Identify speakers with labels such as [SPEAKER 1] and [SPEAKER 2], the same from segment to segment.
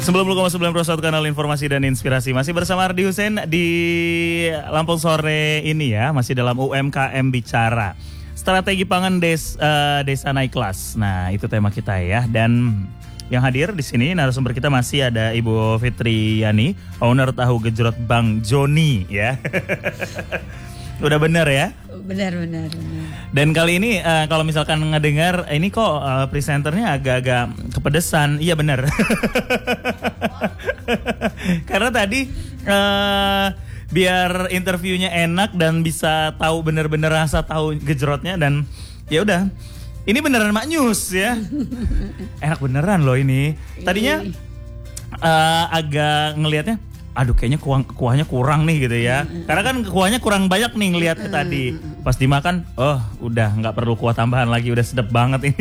[SPEAKER 1] 90,9 kanal informasi dan inspirasi. Masih bersama Ardi Hussein di Lampung sore ini ya. Masih dalam UMKM Bicara. Strategi pangan desa naik kelas. Nah itu tema kita ya. Dan yang hadir di sini narasumber kita masih ada Ibu Fitri Yani, owner tahu gejrot Bang Joni ya. Udah bener ya?
[SPEAKER 2] Benar.
[SPEAKER 1] Dan kali ini kalau misalkan ngedengar ini kok presenternya agak-agak kepedesan. Iya benar. Karena tadi biar interviewnya enak dan bisa tahu bener-bener rasa tahu gejrotnya dan ya udah. Ini beneran Mak News ya. Enak beneran loh ini. Tadinya agak ngelihatnya aduh kayaknya kuahnya kurang nih gitu ya. Karena kan kuahnya kurang banyak nih ngelihatnya tadi. Pas dimakan, oh udah nggak perlu kuah tambahan lagi, udah sedap banget ini.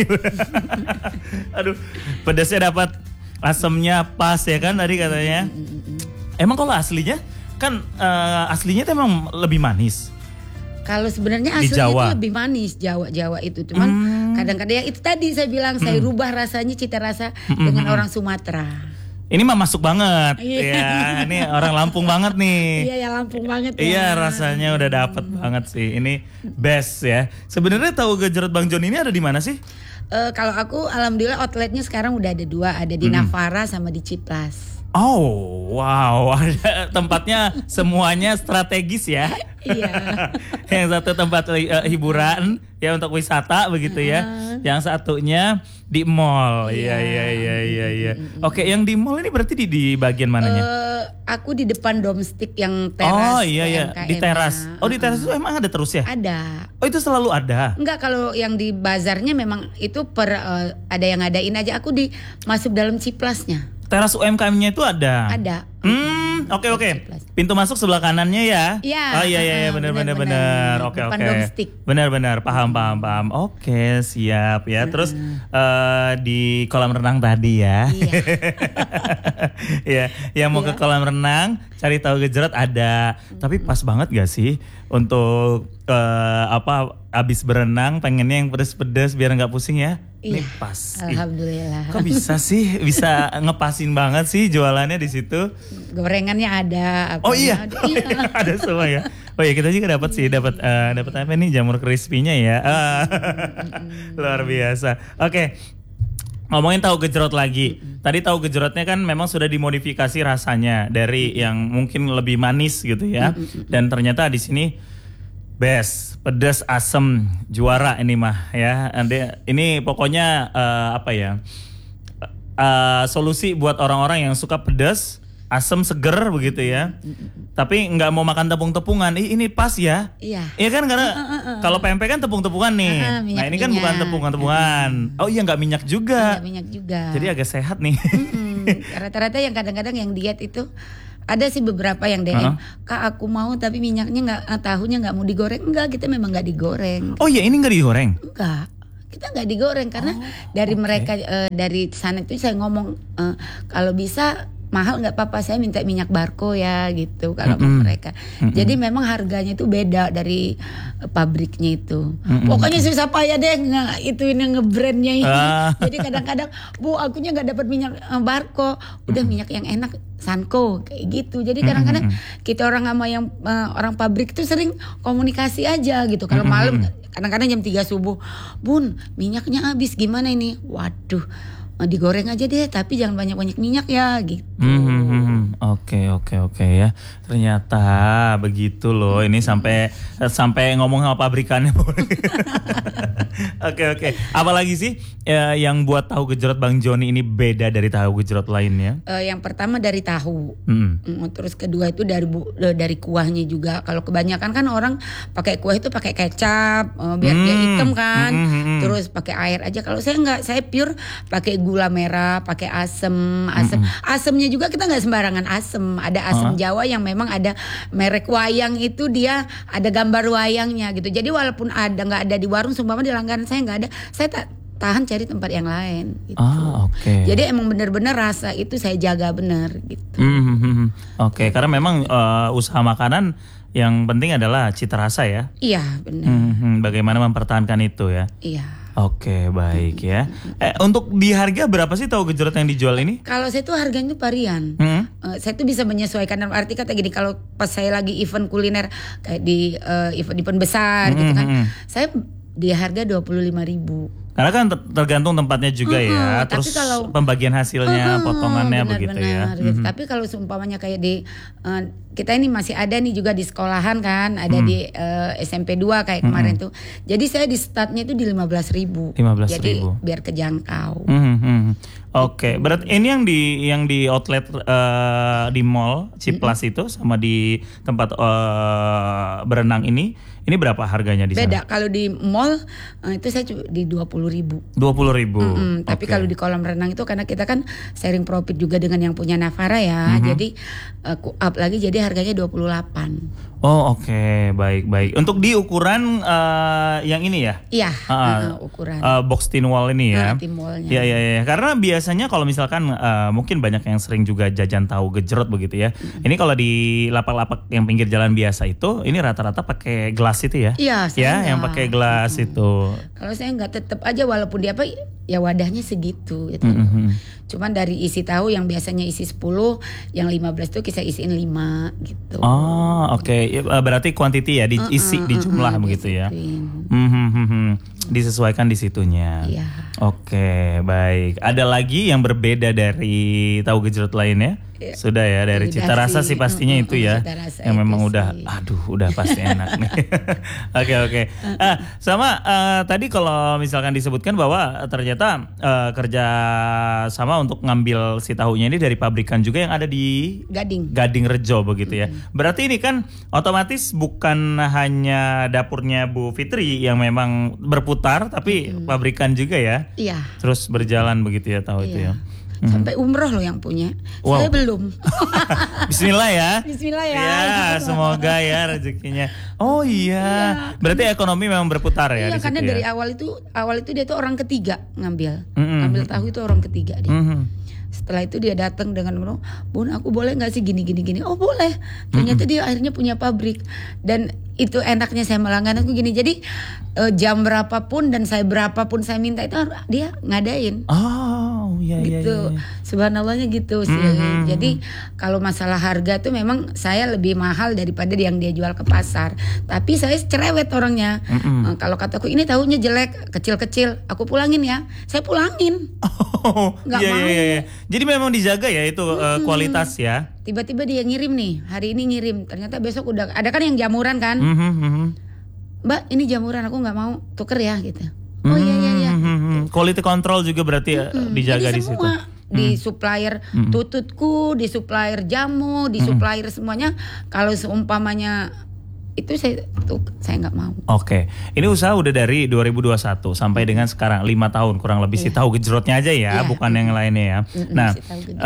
[SPEAKER 1] Aduh, pedasnya dapat, asamnya pas ya kan tadi katanya. Emang kalau aslinya kan aslinya tuh emang lebih manis.
[SPEAKER 2] Kalau sebenarnya aslinya itu lebih manis Jawa itu, cuman kadang-kadang ya itu tadi saya bilang saya rubah rasanya cita rasa dengan orang Sumatera. Ini mah masuk banget, ya. Ini orang Lampung banget nih. Iya ya Lampung banget.
[SPEAKER 1] Iya rasanya udah dapet banget sih. Ini best ya. Sebenarnya tahu gejrot Bang Jon ini ada di mana sih?
[SPEAKER 2] Kalau aku alhamdulillah outletnya sekarang udah ada 2, ada di Navara sama di Ciplas.
[SPEAKER 1] Oh wow, ada tempatnya semuanya strategis ya.
[SPEAKER 2] Iya.
[SPEAKER 1] Yang satu tempat hiburan ya untuk wisata begitu ya. Yang satunya di mall. Iya. Oke, yang di mall ini berarti di bagian mananya?
[SPEAKER 2] Aku di depan Domestik yang teras.
[SPEAKER 1] Oh iya, di teras. Oh di teras itu emang ada terus ya?
[SPEAKER 2] Ada.
[SPEAKER 1] Oh itu selalu ada?
[SPEAKER 2] Enggak, kalau yang di bazarnya memang itu ada yang ngadain aja. Aku masuk dalam Ciplasnya.
[SPEAKER 1] Teras UMKM-nya itu ada?
[SPEAKER 2] Ada.
[SPEAKER 1] Oke. Pintu masuk sebelah kanannya ya?
[SPEAKER 2] Iya.
[SPEAKER 1] Oh iya, benar. Oke. Benar, paham. Oke, siap ya. Terus di kolam renang tadi ya? Iya. Ya, yang mau ke kolam renang, cari tahu gejrot ada. Tapi pas banget gak sih untuk abis berenang pengennya yang pedes-pedes biar nggak pusing ya?
[SPEAKER 2] Iya.
[SPEAKER 1] Ini pas.
[SPEAKER 2] Alhamdulillah.
[SPEAKER 1] Kok bisa sih? Bisa ngepasin banget sih jualannya di situ?
[SPEAKER 2] Gorengannya ada.
[SPEAKER 1] Oh iya. Ada semua ya. Oh iya, kita juga dapat apa nih, jamur crispy-nya ya. Luar biasa. Oke. Ngomongin tahu gejrot lagi. Tadi tahu gejrotnya kan memang sudah dimodifikasi rasanya dari yang mungkin lebih manis gitu ya. Dan ternyata di sini best, pedas, asem, juara ini mah ya. Ini pokoknya solusi buat orang-orang yang suka pedas, asem, seger begitu ya. Tapi nggak mau makan tepung-tepungan. Ini pas ya. Iya. Iya kan karena kalau pempek kan tepung-tepungan nih. Nah ini kan bukan tepung-tepungan. Oh iya nggak minyak juga.
[SPEAKER 2] Nggak minyak juga.
[SPEAKER 1] Jadi agak sehat nih.
[SPEAKER 2] Rata-rata yang kadang-kadang yang diet itu ada sih beberapa yang DM, Kak aku mau tapi minyaknya tahunya nggak mau digoreng. Enggak, kita memang nggak digoreng.
[SPEAKER 1] Oh iya, ini nggak digoreng?
[SPEAKER 2] Enggak, kita nggak digoreng karena dari mereka dari sana itu saya ngomong kalau bisa mahal nggak apa-apa, saya minta minyak barco ya gitu kalau mau mereka. Jadi memang harganya itu beda dari pabriknya itu. Pokoknya susah payah deh itu ini ngebrandnya ini. Jadi kadang-kadang Bu akunya nggak dapat minyak barco, udah minyak yang enak Sanko kayak gitu. Jadi kadang-kadang kita orang sama yang orang pabrik itu sering komunikasi aja gitu. Kalau malam kadang-kadang jam 3 subuh, Bun minyaknya habis gimana ini? Waduh, digoreng aja deh tapi jangan banyak-banyak minyak ya gitu.
[SPEAKER 1] Oke ya. Ternyata begitu loh. Ini sampai ngomong sama pabrikannya. Oke. Apalagi sih yang buat tahu gejrot Bang Joni ini beda dari tahu gejrot lainnya?
[SPEAKER 2] Yang pertama dari tahu. Terus kedua itu dari kuahnya juga. Kalau kebanyakan kan orang pakai kuah itu pakai kecap biar dia hitam kan. Terus pakai air aja. Kalau saya enggak, saya pure pakai gula merah, pakai asem. Asemnya juga kita nggak sembarangan asem. Ada asem Jawa yang memang ada merek wayang itu dia ada gambar wayangnya gitu. Jadi walaupun nggak ada di warung, sumpama di langganan saya nggak ada, saya tahan cari tempat yang lain gitu. Jadi emang benar-benar rasa itu saya jaga benar gitu.
[SPEAKER 1] Karena memang usaha makanan yang penting adalah cita rasa ya.
[SPEAKER 2] Iya benar.
[SPEAKER 1] Bagaimana mempertahankan itu ya.
[SPEAKER 2] Iya.
[SPEAKER 1] Oke, baik ya. Untuk di harga berapa sih tahu gejrot yang dijual ini?
[SPEAKER 2] Kalau saya tuh harganya tuh varian. Saya tuh bisa menyesuaikan, dalam arti kata gini, kalau pas saya lagi event kuliner kayak di event besar gitu kan, saya di harga 25.000.
[SPEAKER 1] Karena kan tergantung tempatnya juga ya. Terus
[SPEAKER 2] kalau
[SPEAKER 1] pembagian hasilnya, potongannya begitu ya.
[SPEAKER 2] Tapi kalau seumpamanya kayak di kita ini masih ada nih juga di sekolahan kan, ada di SMP 2 kayak kemarin tuh. Jadi saya di startnya itu di 15.000.
[SPEAKER 1] 15.000.
[SPEAKER 2] Jadi biar kejangkau.
[SPEAKER 1] Oke, berarti ini yang di outlet di mall Ciplus itu sama di tempat berenang ini berapa harganya di sana?
[SPEAKER 2] Beda, kalau di mall itu saya di 20.000.
[SPEAKER 1] 20.000.
[SPEAKER 2] Tapi kalau di kolam renang itu karena kita kan sharing profit juga dengan yang punya Navara ya, jadi up lagi jadi harganya 28.
[SPEAKER 1] Oh oke, baik. Untuk di ukuran yang ini ya?
[SPEAKER 2] Iya, ukuran
[SPEAKER 1] box tin wall ini ya?
[SPEAKER 2] Tin wallnya.
[SPEAKER 1] Iya. Karena biasanya kalau misalkan mungkin banyak yang sering juga jajan tahu gejrot begitu ya. Ini kalau di lapak-lapak yang pinggir jalan biasa itu, ini rata-rata pakai gelas itu ya?
[SPEAKER 2] Iya,
[SPEAKER 1] ya, yang pakai gelas itu.
[SPEAKER 2] Kalau saya nggak, tetap aja walaupun dia apa ya wadahnya segitu gitu. Cuman dari isi tahu yang biasanya isi 10, yang 15 tuh kita isiin 5 gitu.
[SPEAKER 1] Oh, oke. Berarti quantity ya, diisi di jumlah begitu ya. Disesuaikan di situnya.
[SPEAKER 2] Iya.
[SPEAKER 1] Oke, baik. Ada lagi yang berbeda dari tahu gejrot lainnya? Sudah ya, dari cita rasa sih pastinya itu ya. Yang memang udah pasti enak nih. Oke. Sama tadi kalau misalkan disebutkan bahwa ternyata kerja sama untuk ngambil si tahunya ini dari pabrikan juga yang ada di Gading Rejo begitu ya. Berarti ini kan otomatis bukan hanya dapurnya Bu Fitri yang memang berputar, tapi pabrikan juga ya.
[SPEAKER 2] Iya.
[SPEAKER 1] Terus berjalan begitu ya tahu itu ya.
[SPEAKER 2] Sampai umroh loh yang punya. Wow. Saya belum.
[SPEAKER 1] Bismillah ya.
[SPEAKER 2] Bismillah ya.
[SPEAKER 1] Ya, semoga ya rezekinya. Oh iya. Berarti ekonomi memang berputar ya.
[SPEAKER 2] Iya, karena dari awal itu dia tuh orang ketiga ngambil tahu itu orang ketiga dia. Setelah itu dia datang dengan Bun, aku boleh nggak sih gini. Oh boleh. Ternyata dia akhirnya punya pabrik. Dan itu enaknya saya melanggan aku gini. Jadi jam berapapun dan saya berapapun saya minta itu dia ngadain.
[SPEAKER 1] Oh iya
[SPEAKER 2] gitu.
[SPEAKER 1] Iya.
[SPEAKER 2] Subhanallahnya gitu sih. Jadi kalau masalah harga tuh memang saya lebih mahal daripada yang dia jual ke pasar. Tapi saya cerewet orangnya. Kalau kataku ini tahunya jelek, kecil-kecil, aku pulangin ya. Saya pulangin. Nggak mau.
[SPEAKER 1] Iya. Jadi memang dijaga ya itu kualitas ya.
[SPEAKER 2] Tiba-tiba dia ngirim nih, hari ini ngirim. Ternyata besok udah ada kan yang jamuran kan. Mbak, ini jamuran, aku nggak mau, tuker ya gitu. Oh iya.
[SPEAKER 1] Quality control juga berarti dijaga di situ.
[SPEAKER 2] Di supplier tututku, di supplier jamu, di supplier semuanya. Kalau seumpamanya itu saya nggak mau.
[SPEAKER 1] Oke. Ini usaha udah dari 2021 sampai dengan sekarang 5 tahun kurang lebih sih tahu gejrotnya aja ya, bukan yang lainnya ya. Nah,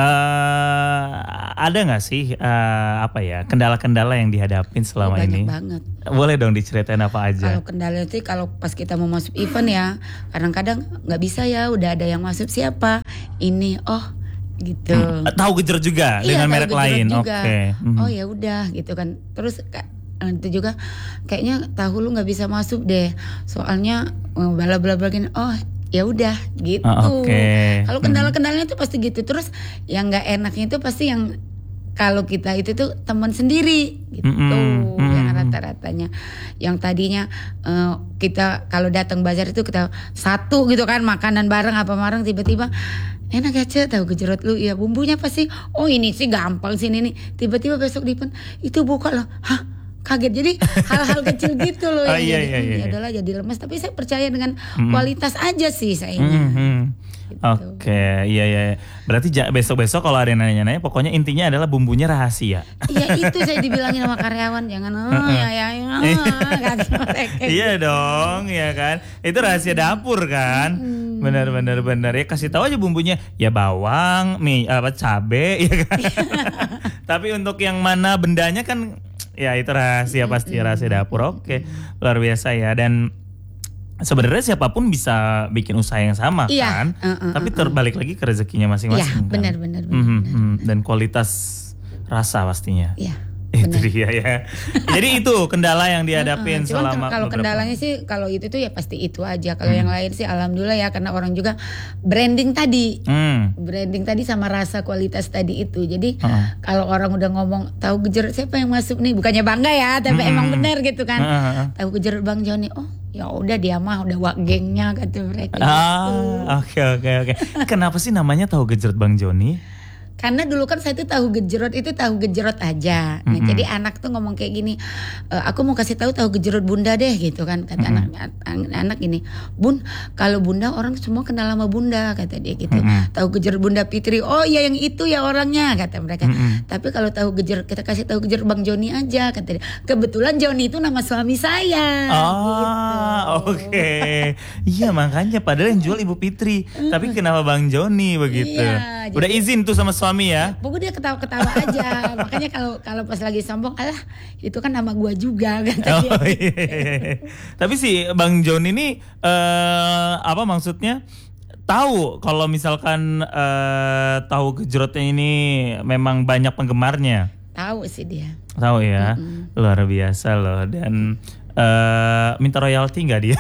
[SPEAKER 1] ada nggak sih kendala-kendala yang dihadapin selama ini?
[SPEAKER 2] Banyak banget.
[SPEAKER 1] Boleh dong diceritain apa aja?
[SPEAKER 2] Kalau kendala itu kalau pas kita mau masuk event ya, kadang-kadang nggak bisa ya, udah ada yang masuk siapa ini, gitu.
[SPEAKER 1] Tahu gejrot juga dengan merek lain. Oke.
[SPEAKER 2] Oh ya udah gitu kan. Terus itu juga kayaknya tahu lu nggak bisa masuk deh, soalnya bala-bala gini. Oh ya udah gitu. Kalau kendala-kendalanya itu pasti gitu. Terus yang nggak enaknya itu pasti yang kalau kita itu tuh teman sendiri gitu. Yang rata-ratanya yang tadinya kita kalau datang bazar itu kita satu gitu kan, makanan bareng tiba-tiba enak aja tahu gejrot lu ya, bumbunya pasti ini sih gampang sih ini. Tiba-tiba besok di event itu buka loh, kaget. Jadi hal-hal kecil gitu loh
[SPEAKER 1] iya.
[SPEAKER 2] Adalah jadi lemes, tapi saya percaya dengan kualitas aja sih saya. Gitu.
[SPEAKER 1] Oke, iya. Berarti besok-besok kalau ada yang nanya-nanya, pokoknya intinya adalah bumbunya rahasia.
[SPEAKER 2] Iya, itu saya dibilangin sama karyawan, jangan
[SPEAKER 1] Iya dong, ya kan. Itu rahasia dapur kan. Benar ya, kasih tahu aja bumbunya. Ya bawang, cabe, ya kan. Tapi untuk yang mana bendanya kan ya itu rahasia, pasti rahasia dapur. Oke, luar biasa ya. Dan sebenarnya siapapun bisa bikin usaha yang sama kan, tapi terbalik lagi ke rezekinya masing-masing.
[SPEAKER 2] Iya, benar.
[SPEAKER 1] Dan kualitas rasa pastinya.
[SPEAKER 2] Iya.
[SPEAKER 1] Itu dia ya. Jadi itu kendala yang dihadapin
[SPEAKER 2] Cuman
[SPEAKER 1] selama
[SPEAKER 2] kalau kendalanya sih kalau itu tuh ya pasti itu aja. Kalau yang lain sih alhamdulillah ya, karena orang juga branding tadi. Branding tadi sama rasa kualitas tadi itu. Jadi kalau orang udah ngomong tahu gejrot siapa yang masuk nih, bukannya bangga ya, tapi emang benar gitu kan. Tahu gejrot Bang Joni. Oh, ya udah dia mah udah gengnya kata mereka.
[SPEAKER 1] Oke. Kenapa sih namanya tahu gejrot Bang Joni?
[SPEAKER 2] Karena dulu kan saya tuh tahu gejrot itu tahu gejrot aja. Nah, jadi anak tuh ngomong kayak gini, aku mau kasih tahu gejrot Bunda deh gitu kan. Kata anak gini, Bun, kalau Bunda orang semua kenal sama Bunda, kata dia gitu. Tahu gejrot Bunda Fitri, oh iya yang itu ya orangnya, kata mereka. Tapi kalau tahu gejrot, kita kasih tahu gejrot Bang Joni aja, kata dia. Kebetulan Joni itu nama suami saya.
[SPEAKER 1] Oh,
[SPEAKER 2] gitu.
[SPEAKER 1] Oke. Iya makanya padahal yang jual Ibu Fitri, tapi kenapa Bang Joni begitu?
[SPEAKER 2] Iya,
[SPEAKER 1] udah izin tuh sama suami ya?
[SPEAKER 2] Pokoknya dia ketawa-ketawa aja. Makanya kalau pas lagi sombong, alah itu kan nama gua juga, kata dia.
[SPEAKER 1] Iya. Tapi si Bang Joni ini apa maksudnya? Tahu kalau misalkan tahu gejrotnya ini memang banyak penggemarnya.
[SPEAKER 2] Tahu sih dia.
[SPEAKER 1] Tahu ya. Luar biasa loh. Dan minta royalti nggak dia?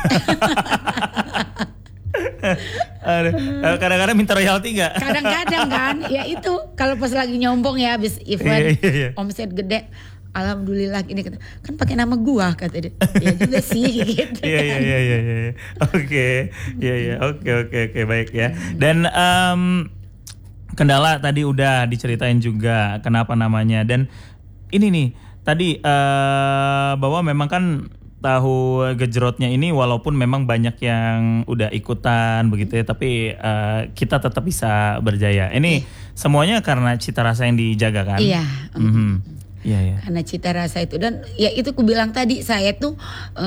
[SPEAKER 1] Kadang-kadang minta royalti nggak?
[SPEAKER 2] Kadang-kadang kan, ya itu kalau pas lagi nyombong ya habis event, omset gede, alhamdulillah ini kan pakai nama gua, kata dia. Ya juga sih gitu.
[SPEAKER 1] Iya. Oke. Oke, baik ya. Dan kendala tadi udah diceritain juga kenapa namanya. Dan ini nih tadi bahwa memang kan tahu gejrotnya ini walaupun memang banyak yang udah ikutan begitu ya, tapi kita tetap bisa berjaya. Ini semuanya karena cita rasa yang dijaga kan?
[SPEAKER 2] Iya.
[SPEAKER 1] Iya.
[SPEAKER 2] Karena cita rasa itu, dan ya itu ku bilang tadi, saya tuh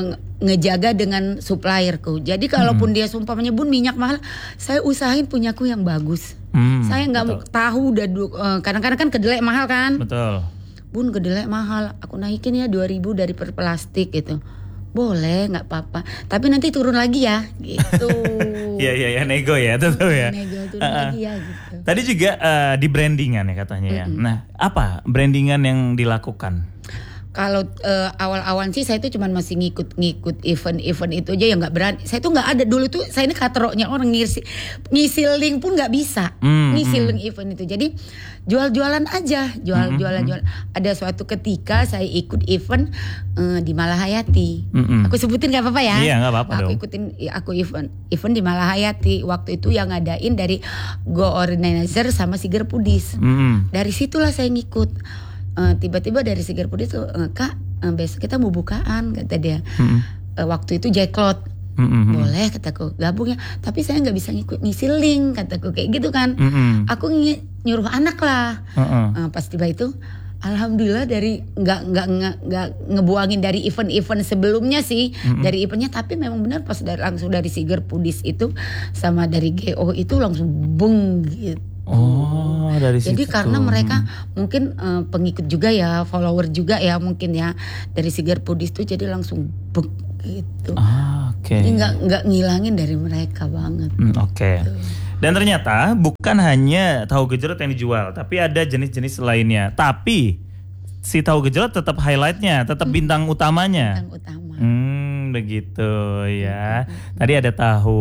[SPEAKER 2] ngejaga dengan supplierku. Jadi kalaupun dia sumpahnya Bun minyak mahal, saya usahain punyaku yang bagus. Saya nggak mau tahu udah kadang-kadang kan kedelai mahal kan?
[SPEAKER 1] Betul.
[SPEAKER 2] Bun kedelai mahal, aku naikin ya 2.000 dari per plastik gitu. Boleh, nggak apa-apa. Tapi nanti turun lagi ya, gitu.
[SPEAKER 1] Iya, nego ya, tentu ya.
[SPEAKER 2] Nego turun lagi ya, gitu.
[SPEAKER 1] Tadi juga di brandingan ya katanya ya. Nah, apa brandingan yang dilakukan?
[SPEAKER 2] Kalau awal-awal sih saya tuh cuman masih ngikut event itu aja, yang nggak berani. Saya tuh nggak ada dulu tuh, saya ini katroknya orang ngisi link pun nggak bisa, ngisi link event itu. Jadi jual-jualan aja, jualan. Ada suatu ketika saya ikut event di Malahayati. Aku sebutin nggak apa-apa ya?
[SPEAKER 1] Iya, nggak apa-apa dong.
[SPEAKER 2] Aku event di Malahayati. Waktu itu yang ngadain dari Go Organizer sama Siger Pudis. Dari situlah saya ngikut. Tiba-tiba dari Siger Pudis tuh, Kak, besok kita mau bukaan, kata dia. Waktu itu Jacklot. Boleh, kataku, gabung ya. Tapi saya nggak bisa ngisi link, kataku kayak gitu kan. Aku nyuruh anak lah. Pas tiba itu, alhamdulillah dari nggak ngebuangin dari event-event sebelumnya sih, dari eventnya. Tapi memang benar pas langsung dari Siger Pudis itu sama dari GO itu langsung bung gitu.
[SPEAKER 1] Oh, dari
[SPEAKER 2] Jadi
[SPEAKER 1] situ.
[SPEAKER 2] karena mereka mungkin pengikut juga ya, follower juga ya mungkin ya, dari Siger Pudis tuh jadi langsung begitu.
[SPEAKER 1] Oke.
[SPEAKER 2] Jadi nggak ngilangin dari mereka banget.
[SPEAKER 1] Oke. Dan ternyata bukan hanya tahu gejrot yang dijual, tapi ada jenis-jenis lainnya. Tapi si tahu gejrot tetap highlightnya, tetap bintang utamanya.
[SPEAKER 2] Bintang utama.
[SPEAKER 1] Begitu ya. Tadi ada tahu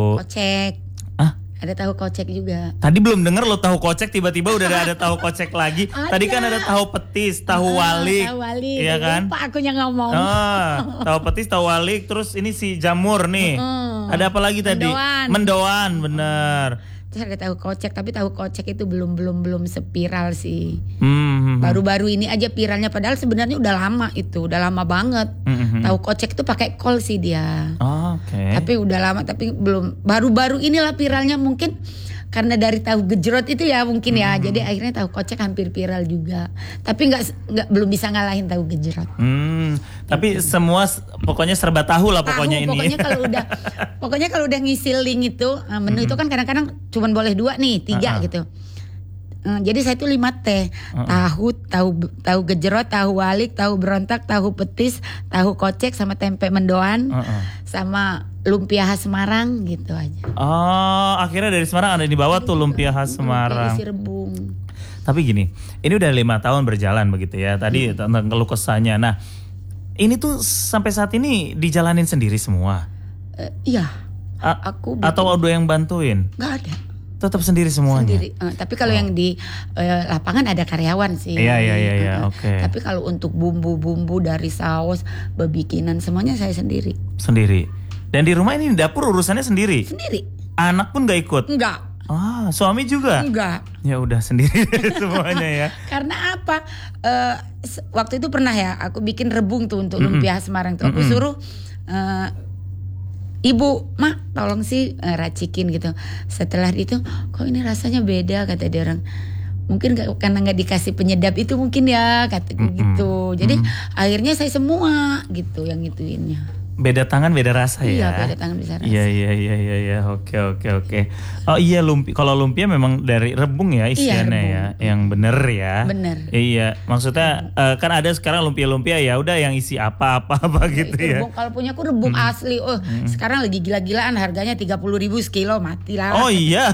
[SPEAKER 2] Kocek. Ada tahu kocek juga.
[SPEAKER 1] Tadi belum denger lo tahu kocek, tiba-tiba udah ada tahu kocek lagi. Tadi kan ada tahu petis, tahu walik.
[SPEAKER 2] Tahu walik.
[SPEAKER 1] Iya kan?
[SPEAKER 2] Lupa akunya ngomong.
[SPEAKER 1] Tahu petis, tahu walik, terus ini si jamur nih. Ada apa lagi tadi? Mendoan, bener.
[SPEAKER 2] Terus ada tahu kocek, tapi tahu kocek itu belum sepiral sih. Baru-baru ini aja viralnya, padahal sebenarnya udah lama itu, udah lama banget. Tahu kocek itu pakai kol sih dia.
[SPEAKER 1] Oke.
[SPEAKER 2] Tapi udah lama, tapi belum, baru-baru inilah viralnya mungkin karena dari tahu gejrot itu ya mungkin ya. Jadi akhirnya tahu kocek hampir viral juga. Tapi nggak belum bisa ngalahin tahu gejrot.
[SPEAKER 1] Tapi semua pokoknya serba tahu lah pokoknya ini.
[SPEAKER 2] Pokoknya kalau udah ngisi link itu menu itu kan kadang-kadang cuman boleh 2 nih, 3 gitu. Jadi saya itu 5 T. Tahu gejrot, tahu walik, tahu berontak, tahu petis, tahu kocek sama tempe mendoan. Sama lumpia khas Semarang gitu aja.
[SPEAKER 1] Oh, akhirnya dari Semarang ada di bawah tuh lumpia khas Semarang.
[SPEAKER 2] Isi rebung.
[SPEAKER 1] Tapi gini, ini udah 5 tahun berjalan begitu ya. Tadi tentang keluh kesahnya. Nah, ini tuh sampai saat ini dijalanin sendiri semua.
[SPEAKER 2] Iya. Aku
[SPEAKER 1] atau ada yang bantuin?
[SPEAKER 2] Nggak ada.
[SPEAKER 1] Tetap sendiri semuanya.
[SPEAKER 2] Sendiri. Tapi kalau yang di lapangan ada karyawan sih.
[SPEAKER 1] Iya. Oke.
[SPEAKER 2] Tapi kalau untuk bumbu-bumbu dari saus, bebikinan semuanya saya sendiri.
[SPEAKER 1] Sendiri. Dan di rumah ini dapur urusannya sendiri.
[SPEAKER 2] Sendiri.
[SPEAKER 1] Anak pun gak ikut?
[SPEAKER 2] Enggak.
[SPEAKER 1] Suami juga?
[SPEAKER 2] Enggak.
[SPEAKER 1] Ya udah sendiri semuanya ya.
[SPEAKER 2] Karena apa? Waktu itu pernah ya, aku bikin rebung tuh untuk lumpia Semarang tuh. Aku suruh Ibu, Mak, tolong sih racikin gitu. Setelah itu, kok ini rasanya beda kata dia orang. Mungkin karena nggak dikasih penyedap itu mungkin ya kata gitu. Jadi akhirnya saya semua gitu yang gituinnya.
[SPEAKER 1] Beda tangan beda rasa ya.
[SPEAKER 2] Iya, beda tangan beda rasa.
[SPEAKER 1] Iya. Oke. Oh iya, kalau lumpia memang dari rebung ya isiannya ya, yang bener ya.
[SPEAKER 2] Bener.
[SPEAKER 1] Iya, maksudnya kan ada sekarang lumpia-lumpia ya udah yang isi apa gitu ya.
[SPEAKER 2] Rebung, kalau punya aku rebung asli. Sekarang lagi gila-gilaan harganya 30.000 sekilo, mati lah.
[SPEAKER 1] Oh iya.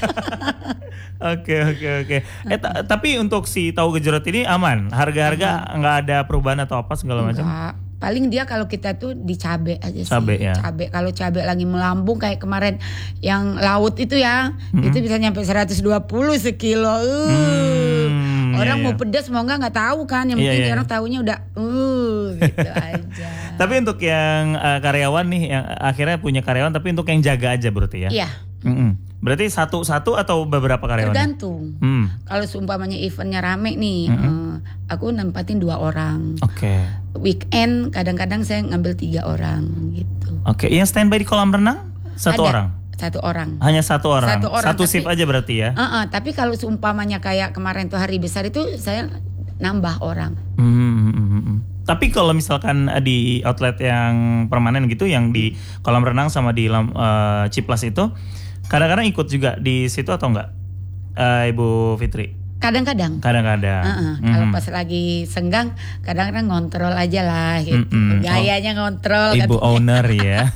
[SPEAKER 1] Oke. Tapi untuk si tahu gejrot ini aman, harga-harga nggak ada perubahan atau apa segala macam.
[SPEAKER 2] Paling dia kalau kita tuh di cabe aja sih.
[SPEAKER 1] Cabe ya.
[SPEAKER 2] Cabe, kalau cabe lagi melambung kayak kemarin yang laut itu ya, itu bisa nyampe 120 sekilo. Orang mau pedas mau nggak tahu kan, yang penting orang tahunya udah gitu aja.
[SPEAKER 1] Tapi untuk yang karyawan nih, yang akhirnya punya karyawan, tapi untuk yang jaga aja berarti ya?
[SPEAKER 2] Iya.
[SPEAKER 1] Berarti satu atau beberapa karyawan?
[SPEAKER 2] Tergantung. Kalau seumpamanya eventnya rame nih, aku nempatin 2 orang.
[SPEAKER 1] Oke.
[SPEAKER 2] Weekend kadang-kadang saya ngambil 3 orang gitu.
[SPEAKER 1] Oke. Yang standby di kolam renang 1 orang?
[SPEAKER 2] 1 orang.
[SPEAKER 1] Hanya 1 orang. Satu
[SPEAKER 2] tapi,
[SPEAKER 1] shift aja berarti ya?
[SPEAKER 2] Tapi kalau seumpamanya kayak kemarin tuh hari besar itu saya nambah orang.
[SPEAKER 1] Tapi kalau misalkan di outlet yang permanen gitu, yang di kolam renang sama di Ciplas itu, kadang-kadang ikut juga di situ atau enggak, Ibu Fitri?
[SPEAKER 2] Kadang-kadang. Kalau pas lagi senggang, kadang-kadang ngontrol aja lah gitu. Gayanya ngontrol.
[SPEAKER 1] Ibu owner ya.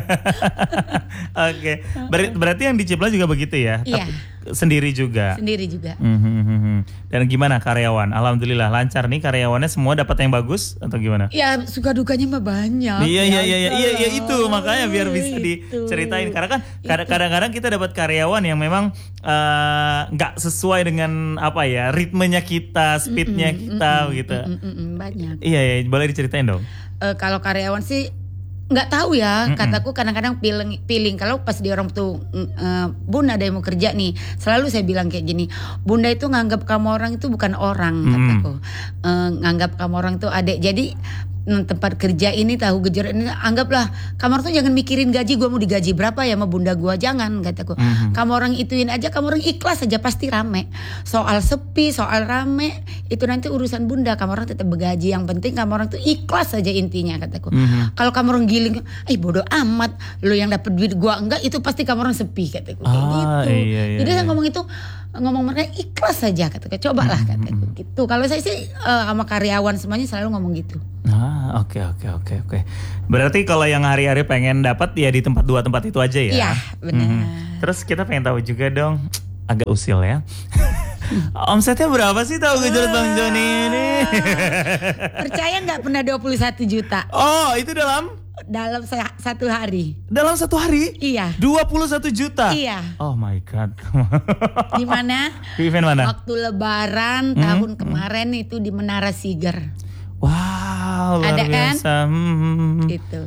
[SPEAKER 1] Oke. Berarti yang di Ciplas juga begitu ya?
[SPEAKER 2] Iya.
[SPEAKER 1] Sendiri juga. Dan gimana karyawan? Alhamdulillah lancar nih karyawannya, semua dapat yang bagus atau gimana?
[SPEAKER 2] Ya suka dukanya mah banyak.
[SPEAKER 1] Iya itu makanya biar bisa diceritain, karena kan kadang-kadang kita dapat karyawan yang memang nggak sesuai dengan apa ya, ritmenya kita, speednya kita gitu.
[SPEAKER 2] Banyak.
[SPEAKER 1] Iya, boleh diceritain dong.
[SPEAKER 2] Kalau karyawan sih nggak tahu ya, kataku kadang-kadang piling kalau pas dia orang tuh Bunda ada yang mau kerja nih, selalu saya bilang kayak gini, Bunda itu nganggap kamu orang itu bukan orang, kataku, nganggap kamu orang itu adik, jadi tempat kerja ini tahu gejrot ini anggaplah kamu orang tuh jangan mikirin gaji, gua mau digaji berapa ya sama bunda gua, jangan kataku. Kamu orang ituin aja, kamu orang ikhlas aja pasti rame. Soal sepi, soal rame itu nanti urusan bunda, kamu orang tetap bergaji, yang penting kamu orang tuh ikhlas aja intinya kataku. Kalau kamu orang giling, bodoh amat lo yang dapat duit gua enggak, itu pasti kamu orang sepi kataku kayak gitu. Jadi saya ngomong mereka ikhlas saja kataku, cobalah kataku gitu. Kalau saya sih sama karyawan semuanya selalu ngomong gitu.
[SPEAKER 1] Oke. Berarti kalau yang hari-hari pengen dapat ya di tempat 2 tempat itu aja ya?
[SPEAKER 2] Iya, benar.
[SPEAKER 1] Terus kita pengen tahu juga dong, agak usil ya. Omsetnya berapa sih tahu gejrot Bang Joni ini?
[SPEAKER 2] Percaya nggak, pernah 21 juta.
[SPEAKER 1] Oh, itu dalam
[SPEAKER 2] 1 hari.
[SPEAKER 1] Dalam 1 hari?
[SPEAKER 2] Iya.
[SPEAKER 1] 21 juta?
[SPEAKER 2] Iya.
[SPEAKER 1] Oh my god.
[SPEAKER 2] Di mana?
[SPEAKER 1] Di event mana?
[SPEAKER 2] Waktu lebaran tahun kemarin itu di Menara Siger.
[SPEAKER 1] Wow, luar
[SPEAKER 2] ada
[SPEAKER 1] biasa.
[SPEAKER 2] Kan? Gitu.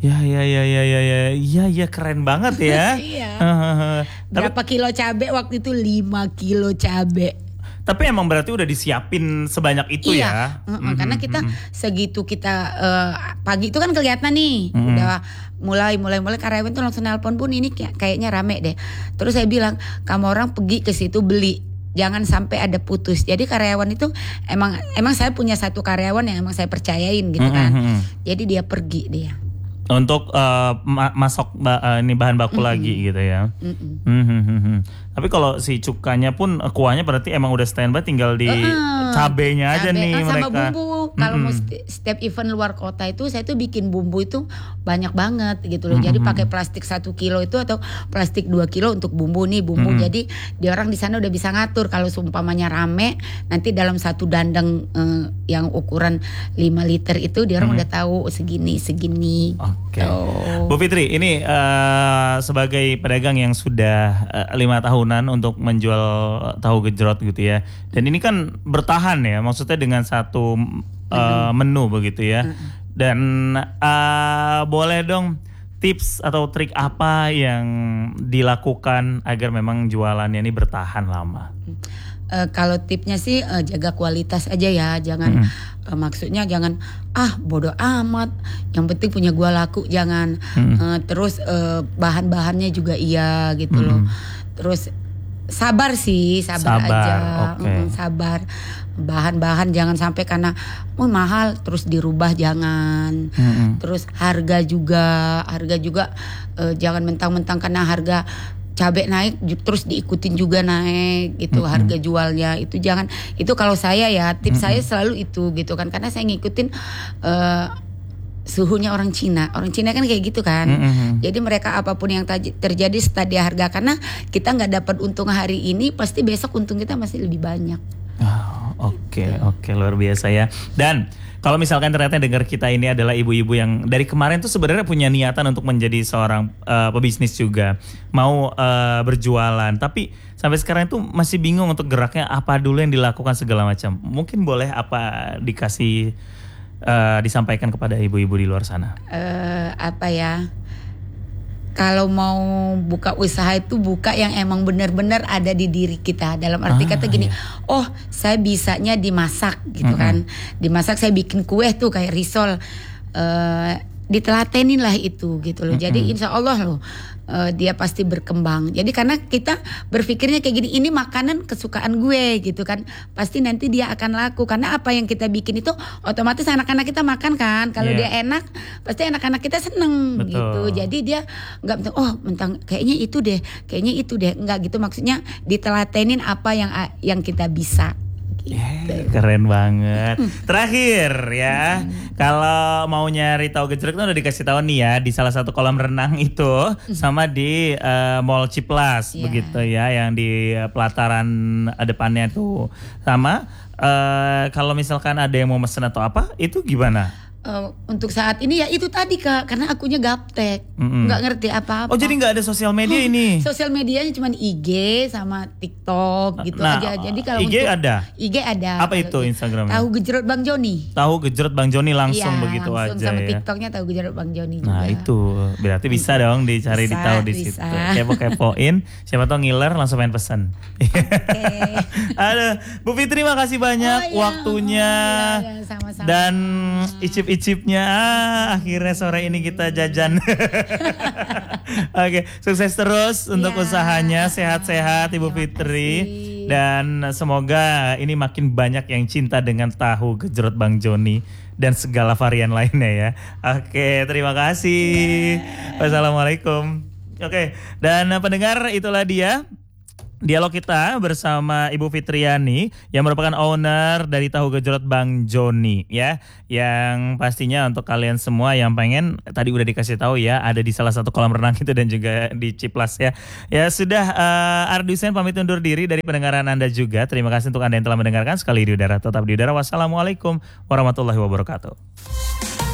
[SPEAKER 1] Ya, keren banget ya.
[SPEAKER 2] Iya. Berapa kilo cabe waktu itu? 5 kilo cabe.
[SPEAKER 1] Tapi emang berarti udah disiapin sebanyak itu ya?
[SPEAKER 2] Karena kita segitu kita pagi itu kan kelihatan nih, udah mulai karyawan tuh langsung nelpon, Bun ini kayaknya rame deh. Terus saya bilang, kamu orang pergi ke situ beli. Jangan sampai ada putus. Jadi karyawan itu emang saya punya 1 karyawan yang emang saya percayain gitu kan. Jadi dia pergi dia. Untuk
[SPEAKER 1] masuk ini bahan baku lagi gitu ya. Tapi kalau si cukanya pun kuahnya berarti emang udah standby, tinggal di cabenya aja nih
[SPEAKER 2] sama
[SPEAKER 1] mereka.
[SPEAKER 2] bumbu. Kalau mau setiap event luar kota itu saya tuh bikin bumbu itu banyak banget gitu loh. Jadi pakai plastik 1 kilo itu atau plastik 2 kilo untuk bumbu nih bumbu. Jadi di orang di sana udah bisa ngatur kalau seumpamanya rame nanti dalam satu dandang yang ukuran 5 liter itu dia orang udah tahu segini.
[SPEAKER 1] Oke. Bu Fitri, ini sebagai pedagang yang sudah 5 tahunan untuk menjual tahu gejrot gitu ya. Dan ini kan bertahan ya, maksudnya dengan satu menu begitu ya. Dan boleh dong tips atau trik apa yang dilakukan agar memang jualannya ini bertahan lama?
[SPEAKER 2] Kalau tipnya sih jaga kualitas aja ya, jangan maksudnya jangan bodoh amat, yang penting punya gua laku, jangan terus bahan-bahannya juga iya gitu loh. Terus sabar aja, sabar. Bahan-bahan jangan sampai karena mahal terus dirubah, jangan. Terus harga juga jangan mentang-mentang karena harga cabai naik terus diikutin juga naik gitu harga jualnya, itu jangan. Itu kalau saya ya, tips saya selalu itu gitu kan, karena saya ngikutin suhunya orang Cina kan kayak gitu kan. Jadi mereka apapun yang terjadi setelah dia harga, karena kita nggak dapat untung hari ini pasti besok untung kita masih lebih banyak.
[SPEAKER 1] Oke, luar biasa ya. Dan kalau misalkan ternyata dengar kita ini adalah ibu-ibu yang dari kemarin tuh sebenarnya punya niatan untuk menjadi seorang pebisnis juga, mau berjualan, tapi sampai sekarang itu masih bingung untuk geraknya apa dulu yang dilakukan segala macam. Mungkin boleh dikasih disampaikan kepada ibu-ibu di luar sana?
[SPEAKER 2] Kalau mau buka usaha itu buka yang emang benar-benar ada di diri kita. Dalam arti kata gini, saya bisanya dimasak gitu kan. Dimasak, saya bikin kue tuh kayak risol. Ditelatenin lah itu gitu loh. Jadi insya Allah loh dia pasti berkembang. Jadi karena kita berpikirnya kayak gini, ini makanan kesukaan gue gitu kan, pasti nanti dia akan laku. Karena apa yang kita bikin itu otomatis anak-anak kita makan kan. Kalau dia enak, pasti anak-anak kita seneng. Betul. Gitu. Jadi dia nggak mentang kayaknya itu deh, nggak gitu. Maksudnya ditelatenin apa yang kita bisa.
[SPEAKER 1] Keren banget. Terakhir ya, kalau mau nyari tahu gejrot kan udah dikasih tahu nih ya, di salah satu kolam renang itu sama di Mall Ciplas begitu ya, yang di pelataran depannya tuh sama. Kalau misalkan ada yang mau mesen atau apa, itu gimana?
[SPEAKER 2] Untuk saat ini ya itu tadi Kak, karena akunya gaptek, nggak ngerti apa-apa.
[SPEAKER 1] Oh, jadi nggak ada sosial media ini?
[SPEAKER 2] Sosial medianya cuma IG sama TikTok gitu aja. Jadi kalau
[SPEAKER 1] IG
[SPEAKER 2] IG ada.
[SPEAKER 1] Apa itu Instagramnya?
[SPEAKER 2] Tahu gejrot Bang Joni.
[SPEAKER 1] Tahu gejrot Bang Joni langsung begitu
[SPEAKER 2] langsung
[SPEAKER 1] aja
[SPEAKER 2] sama
[SPEAKER 1] ya.
[SPEAKER 2] TikToknya Tahu Gejrot Bang Joni juga.
[SPEAKER 1] Nah itu berarti bisa dong dicari di tahu di situ. Kepo-kepoin, siapa tahu ngiler langsung main pesan. Aduh, Bu Fitri makasih banyak waktunya. Sama-sama. Dan icip-icipnya akhirnya sore ini kita jajan. Oke, sukses terus untuk usahanya, sehat-sehat Ibu Fitri, dan semoga ini makin banyak yang cinta dengan tahu gejrot Bang Joni dan segala varian lainnya ya. Oke, terima kasih. Wassalamualaikum. Oke, dan pendengar, itulah dia dialog kita bersama Ibu Fitriani yang merupakan owner dari Tahu Gejrot Bang Joni ya, yang pastinya untuk kalian semua yang pengen, tadi udah dikasih tahu ya, ada di salah satu kolam renang itu dan juga di Ciplas ya. Ya sudah, Ardusen pamit undur diri dari pendengaran Anda juga. Terima kasih untuk Anda yang telah mendengarkan. Sekali di udara, tetap di udara. Wassalamualaikum warahmatullahi wabarakatuh.